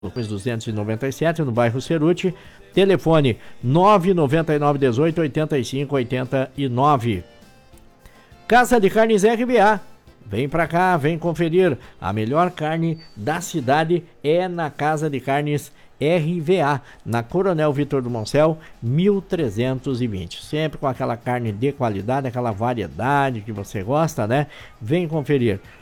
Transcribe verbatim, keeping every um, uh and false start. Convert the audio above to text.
duzentos e noventa e sete, no bairro Ceruti. Telefone nove nove nove, dezoito, oitenta e cinco, oitenta e nove. Casa de Carnes R B A. Vem pra cá, vem conferir. A melhor carne da cidade é na Casa de Carnes R V A, na Coronel Vitor do Moncel, mil trezentos e vinte. Sempre com aquela carne de qualidade, aquela variedade que você gosta, né? Vem conferir.